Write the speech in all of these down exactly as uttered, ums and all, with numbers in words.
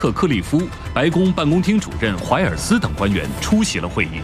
特克利夫、白宫办公厅主任怀尔斯等官员出席了会议。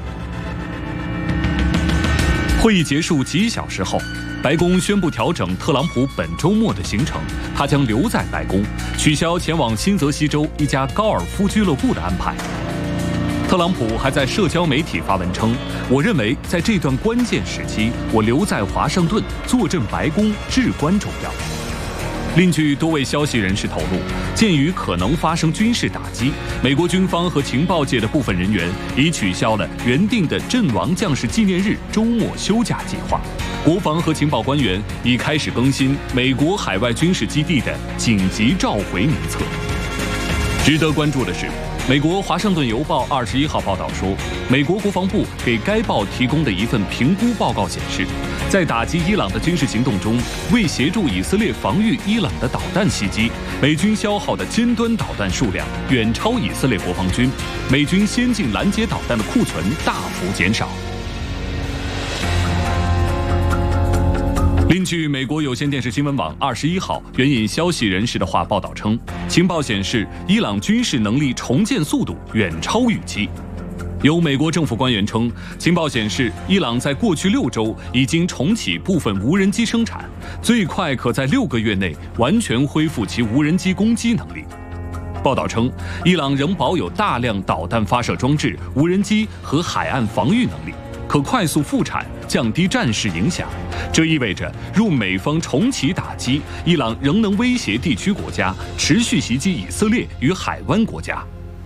会议结束几小时后，白宫宣布调整特朗普本周末的行程，他将留在白宫，取消前往新泽西州一家高尔夫俱乐部的安排。特朗普还在社交媒体发文称：“我认为在这段关键时期，我留在华盛顿坐镇白宫至关重要。”另据多位消息人士透露，鉴于可能发生军事打击，美国军方和情报界的部分人员已取消了原定的阵亡将士纪念日周末休假计划。国防和情报官员已开始更新美国海外军事基地的紧急召回名册。值得关注的是，美国《华盛顿邮报》二十一号报道说，美国国防部给该报提供的一份评估报告显示，在打击伊朗的军事行动中，为协助以色列防御伊朗的导弹袭击，美军消耗的尖端导弹数量远超以色列国防军，美军先进拦截导弹的库存大幅减少。另据美国有线电视新闻网二十一号援引消息人士的话报道称，情报显示伊朗军事能力重建速度远超预期。有美国政府官员称，情报显示伊朗在过去六周已经重启部分无人机生产，最快可在六个月内完全恢复其无人机攻击能力。报道称，伊朗仍保有大量导弹发射装置、无人机和海岸防御能力，可快速复产，降低战事影响。这意味着，若美方重启打击，伊朗仍能威胁地区国家，持续袭击以色列与海湾国家。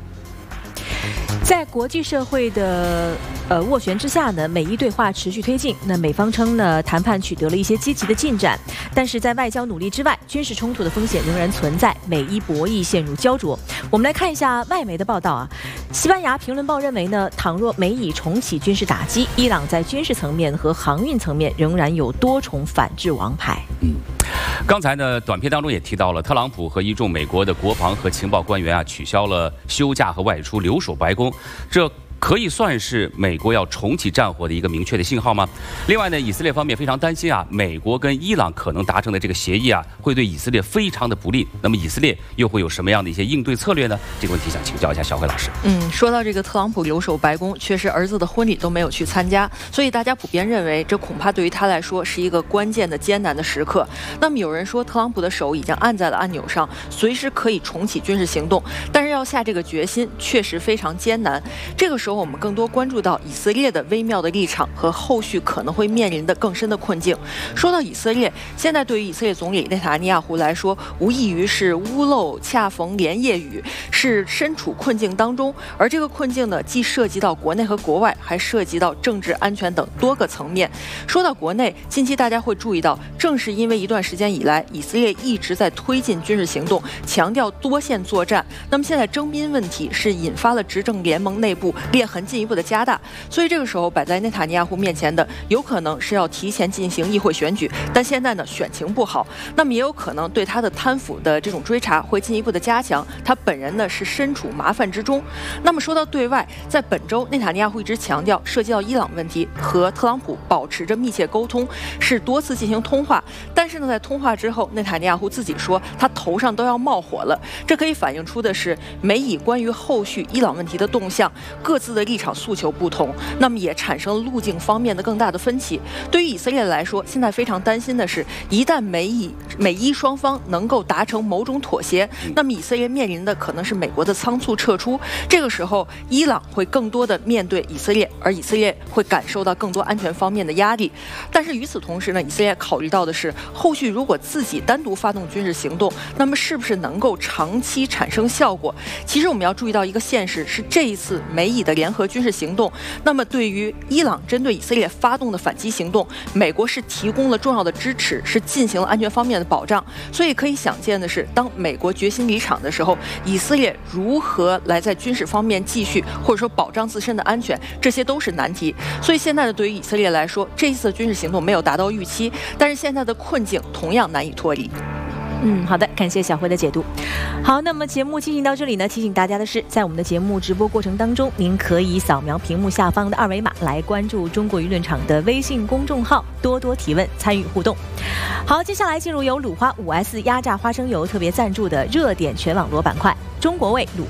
在国际社会的呃斡旋之下呢，美伊对话持续推进。那美方称呢，谈判取得了一些积极的进展，但是在外交努力之外，军事冲突的风险仍然存在，美伊博弈陷入焦灼。我们来看一下外媒的报道啊。西班牙评论报认为呢，倘若美以重启军事打击，伊朗在军事层面和航运层面仍然有多重反制王牌。 嗯。刚才呢，短片当中也提到了，特朗普和一众美国的国防和情报官员啊，取消了休假和外出，留守白宫，这可以算是美国要重启战火的一个明确的信号吗？另外呢，以色列方面非常担心啊，美国跟伊朗可能达成的这个协议啊，会对以色列非常的不利。那么以色列又会有什么样的一些应对策略呢？这个问题想请教一下小慧老师。 嗯，说到这个特朗普留守白宫，确实儿子的婚礼都没有去参加，所以大家普遍认为这恐怕对于他来说是一个关键的艰难的时刻。那么有人说，特朗普的手已经按在了按钮上，随时可以重启军事行动，但是要下这个决心确实非常艰难。这个时候我们更多关注到以色列的微妙的立场和后续可能会面临的更深的困境。说到以色列，现在对于以色列总理内塔尼亚胡来说，无异于是屋漏恰逢连夜雨，是身处困境当中。而这个困境呢，既涉及到国内和国外，还涉及到政治安全等多个层面。说到国内，近期大家会注意到，正是因为一段时间以来，以色列一直在推进军事行动，强调多线作战。那么现在征兵问题是引发了执政联盟内部裂痕进一步的加大，所以这个时候摆在内塔尼亚胡面前的，有可能是要提前进行议会选举，但现在呢选情不好，那么也有可能对他的贪腐的这种追查会进一步的加强，他本人呢是身处麻烦之中。那么说到对外，在本周内塔尼亚胡一直强调，涉及到伊朗问题和特朗普保持着密切沟通，是多次进行通话，但是呢在通话之后，内塔尼亚胡自己说他头上都要冒火了，这可以反映出的是美以关于后续伊朗问题的动向，各自的立场诉求不同，那么也产生了路径方面的更大的分歧。对于以色列来说，现在非常担心的是，一旦美以美伊双方能够达成某种妥协，那么以色列面临的可能是美国的仓促撤出，这个时候伊朗会更多的面对以色列，而以色列会感受到更多安全方面的压力。但是与此同时呢，以色列考虑到的是，后续如果自己单独发动军事行动，那么是不是能够长期产生效果？其实我们要注意到一个现实，是这一次美以的联合军事行动，那么对于伊朗针对以色列发动的反击行动，美国是提供了重要的支持，是进行了安全方面的保障。所以可以想见的是，当美国决心离场的时候，以色列如何来在军事方面继续或者说保障自身的安全，这些都是难题。所以现在的对于以色列来说，这一次的军事行动没有达到预期，但是现在的困境同样难以脱离。 嗯，好的，感谢小辉的解读。好，那么节目进行到这里呢，提醒大家的是，在我们的节目直播过程当中，您可以扫描屏幕下方的二维码来关注中国舆论场的微信公众号，多多提问，参与互动。好，接下来进入由鲁花五 S 压榨花生油特别赞助的热点全网罗板块，中国味鲁